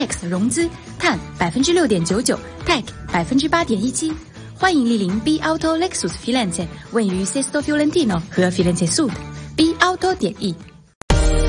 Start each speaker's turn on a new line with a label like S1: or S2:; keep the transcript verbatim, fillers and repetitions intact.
S1: X 融资，碳百分之六点九九 ，Tech 百分之八点一七。欢迎莅临 B Auto Lexus Firenze， 位于 Sesto Fiorentino 和 Firenze Sud。B Auto 点 E。